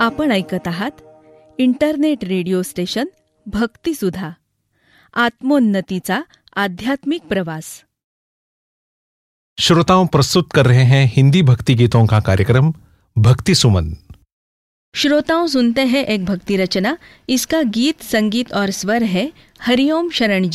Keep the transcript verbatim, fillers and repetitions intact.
आपण ऐकत आहात इंटरनेट रेडिओ स्टेशन भक्तिसुधा, आत्मोन्नतीचा आध्यात्मिक प्रवास। श्रोताओं, प्रस्तुत कर रहे हैं हिंदी भक्ति गीतों का कार्यक्रम भक्ति सुमन। श्रोताओं, सुनते हैं एक भक्ति रचना। इसका गीत, संगीत और स्वर है हरिओम शरण जी।